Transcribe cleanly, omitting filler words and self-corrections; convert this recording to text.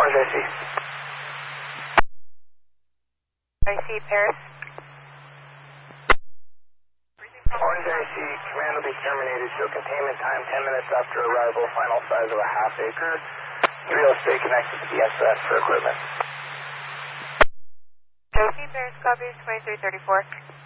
Orange IC. IC Paris. Orange IC, command will be terminated. Show containment time 10 minutes after arrival. Final size of a half acre. 3 will stay connected to the SOS for equipment. IC Paris, copy 2334.